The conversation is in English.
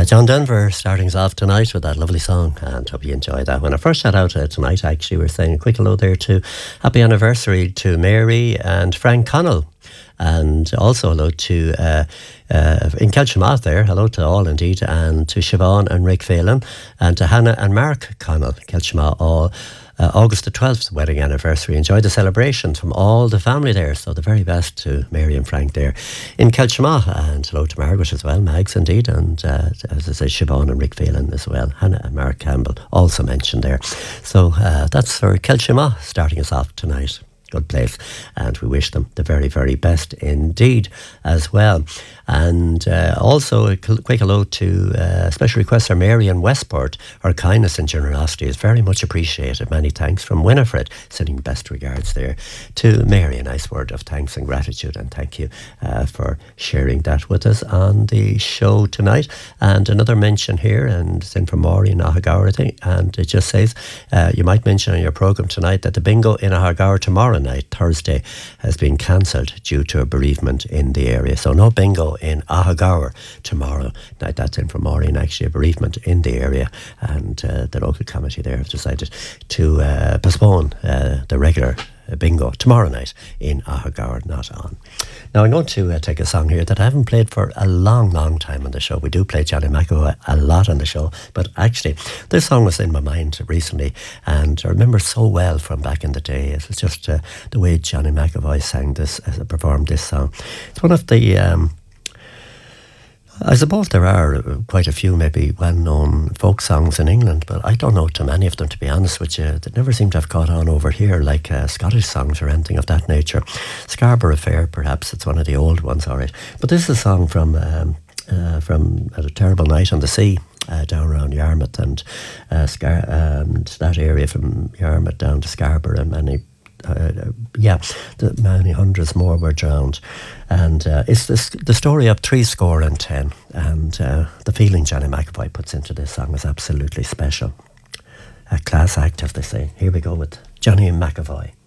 John Denver starting us off tonight with that lovely song, and hope you enjoyed that. When I first set out tonight, actually, we were saying a quick hello there to happy anniversary to Mary and Frank Connell. And also hello to, in Kelchamath there, hello to all indeed, and to Siobhan and Rick Phelan, and to Hannah and Mark Connell, Kelchamath, all August the 12th wedding anniversary. Enjoy the celebrations from all the family there, so the very best to Mary and Frank there in Kelchamath, and hello to Margaret as well, Mags indeed, and as I say, Siobhan and Rick Phelan as well, Hannah and Mark Campbell also mentioned there. So that's for Kelchamath starting us off tonight. Good place, and we wish them the very, very best indeed as well. And also a quick hello to special requester Mary in Westport. Her kindness and generosity is very much appreciated. Many thanks from Winifred, sending best regards there to Mary. A nice word of thanks and gratitude, and thank you for sharing that with us on the show tonight. And another mention here, and it's in from Maury in Ahagaur, I think, and it just says you might mention on your programme tonight that the bingo in Ahagaur tomorrow night, Thursday, has been cancelled due to a bereavement in the area. So no bingo in Ahagaur tomorrow night. That's in from Maureen, actually, a bereavement in the area, and the local committee there have decided to postpone the regular bingo tomorrow night in Ahagaur, not on. Now I'm going to take a song here that I haven't played for a long, long time on the show. We do play Johnny McAvoy a lot on the show, but actually this song was in my mind recently, and I remember so well from back in the day. It was just the way Johnny McAvoy sang this, performed this song. It's one of the I suppose there are quite a few maybe well-known folk songs in England, but I don't know too many of them, to be honest with you. They never seem to have caught on over here, like Scottish songs or anything of that nature. Scarborough Fair, perhaps, it's one of the old ones, all right. But this is a song from A Terrible Night on the Sea, down around Yarmouth, and that area from Yarmouth down to Scarborough, and many hundreds more were drowned. And it's the story of 70, and the feeling Johnny McAvoy puts into this song is absolutely special. A class act, as they say. Here we go with Johnny McAvoy.